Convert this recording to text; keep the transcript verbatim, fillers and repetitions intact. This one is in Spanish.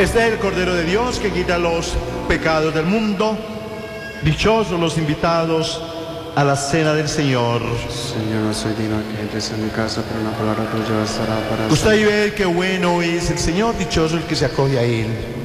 Este es el Cordero de Dios que quita los pecados del mundo. Dichosos los invitados a la cena del Señor. Señor, no soy digno que entres en mi casa, pero una palabra tuya bastará para... Usted ahí ve que bueno es el Señor, dichoso el que se acoge a Él.